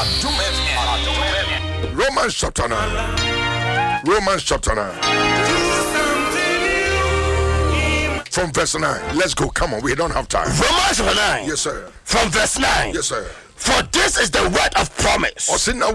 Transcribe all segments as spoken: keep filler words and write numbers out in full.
Romans chapter nine. Romans chapter nine. From verse nine. Let's go. Come on, we don't have time. Romans chapter nine. Yes, sir. From verse nine. Yes, sir. For this is the word of promise.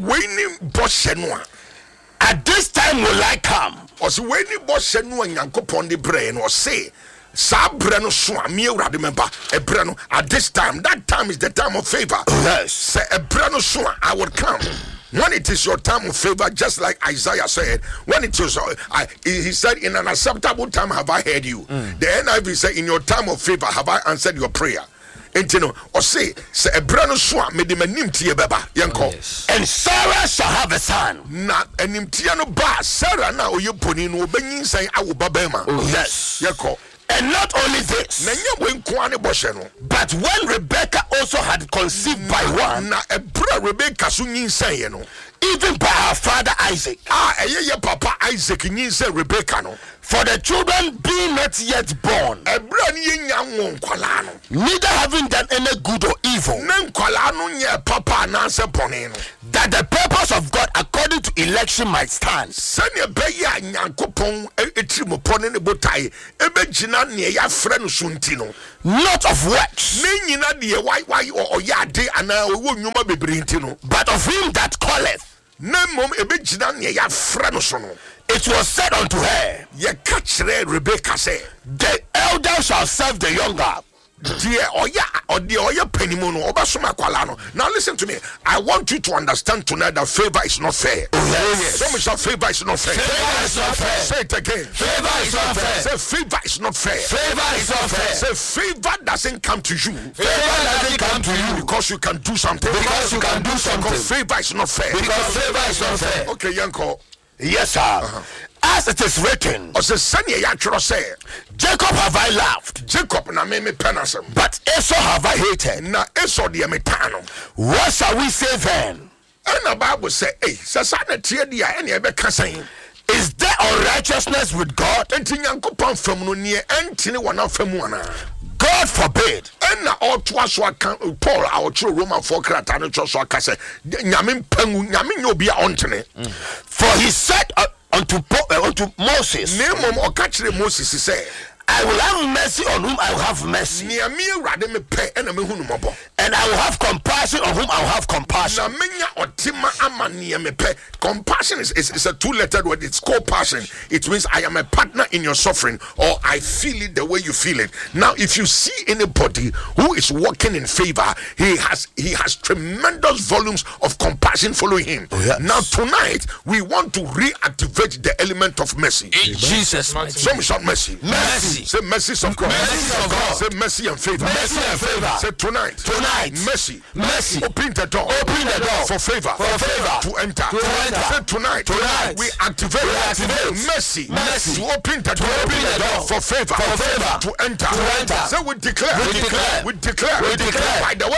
At this time will I come. Or say when you boss and yankopon the brain or say Sabrano Swan, me remember a brano at this time. That time is the time of favor. Yes. Say a brano swan, I will come. When it is your time of favor, just like Isaiah said, when it is, uh, I, he said, in an acceptable time have I heard you. Mm. The N I V said, in your time of favor have I answered your prayer. And you know, or say, say a brano swan made him a nimtia baba, yanko. And Sarah shall have a son. Na a nimtiano ba, Sarah now you put in Obenin say, I will babema. Yes, yanko. And not only this, but when Rebecca also had conceived by one, even by her father Isaac, ah, papa Isaac, Rebecca, no. For the children being not yet born, neither having done any good or evil, that the purpose of God according to election might stand. Not of works, but of him that calleth. It was said unto her, Rebecca said, the elder shall serve the younger. Now listen to me. I want you to understand tonight that favor is not fair. Yes. Somebody say favor is not fair. Favor is not fair. Say it again. Favor is not fair. Say favor is not fair. Favor is not fair. Say favor doesn't come to you. Favor doesn't come to you because you can do something. Because you can do something. Because favor is not fair. Because favor is not fair. Okay, Yanko. Yes, sir. Uh-huh. As it is written, Jacob have I loved, Jacob na me me penasem, but Esau have I hated. Na Esau de me tano. What shall we say then? And the Bible say, "Hey, sasana tie dia ene ebe kasan." Is there unrighteousness with God? Enti Nyankopon fam no ne enti ne wona fam ana. God forbid. And na all to us Paul our true Roman for krata no cho so aka say nyame pangu nyame nyobia ontene. For he said uh, unto uh, unto Moses, Nemom okachire Moses say, I will have mercy on whom I will have mercy, and I will have compassion on whom I will have compassion. Compassion is, is, is a two-lettered word. It's called passion. It means I am a partner in your suffering, or I feel it the way you feel it. Now, if you see anybody who is walking in favor, he has he has tremendous volumes of compassion following him. Oh, yes. Now, tonight we want to reactivate the element of mercy. In Jesus' name. Some shout mercy. Mercy. Say mercy of God. Mercy of God. Say mercy and favor. Mercy and favor. Say tonight. Tonight. Mercy. Mercy. Open the door. Open the door for favor. For favor. To enter. To enter. Say tonight. Tonight. We activate. We activate. Mercy. Mercy. To open the To door. open the door for favor. For favor. To enter. To enter. Say we declare. We declare. We declare. We declare. By the word